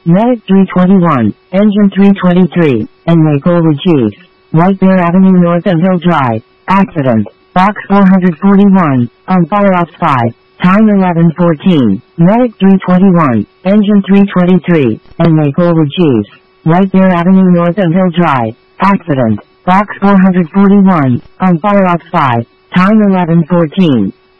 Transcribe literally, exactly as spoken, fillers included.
Medic three twenty-one, Engine three twenty-three, and Maple Ridge East, White Bear Avenue North and Hill Drive. Accident. Box four forty-one, on fire off five. Time eleven fourteen. Medic three twenty-one, Engine three twenty-three, and Maple Ridge East, White Bear Avenue North and Hill Drive. Accident. Box four forty-one, on fire off five. Time eleven fourteen.